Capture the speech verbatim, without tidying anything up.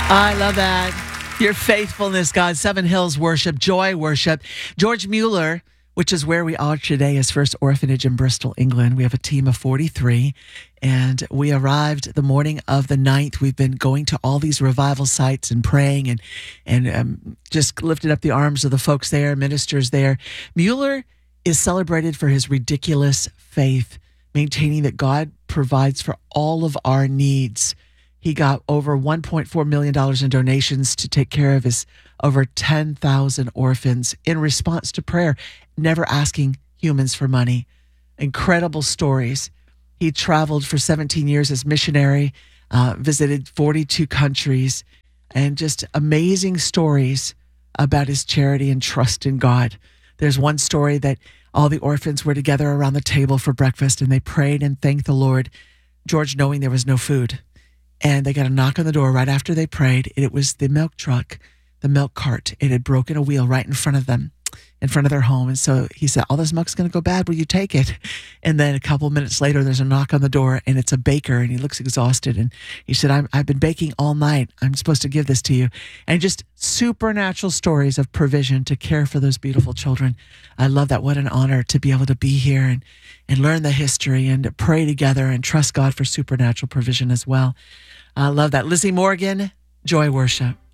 I love that. Your faithfulness, God. Seven Hills Worship, Joy Worship. George Mueller, which is where we are today, is First Orphanage in Bristol, England. We have a team of forty-three, and we arrived the morning of the ninth. We've been going to all these revival sites and praying and, and um, just lifted up the arms of the folks there, ministers there. Mueller is celebrated for his ridiculous faith, maintaining that God provides for all of our needs. He got over one point four million dollars in donations to take care of his over ten thousand orphans in response to prayer, never asking humans for money. Incredible stories. He traveled for seventeen years as missionary, uh, visited forty-two countries, and just amazing stories about his charity and trust in God. There's one story that all the orphans were together around the table for breakfast, and they prayed and thanked the Lord, George knowing there was no food. And they got a knock on the door right after they prayed. It was the milk truck, the milk cart. It had broken a wheel right in front of them, in front of their home. And so he said, all this milk's going to go bad. Will you take it? And then a couple minutes later, there's a knock on the door, and it's a baker, and he looks exhausted. And he said, I'm, I've been baking all night. I'm supposed to give this to you. And just supernatural stories of provision to care for those beautiful children. I love that. What an honor to be able to be here and, and learn the history and pray together and trust God for supernatural provision as well. I love that. Lizzie Morgan, Joy Worship.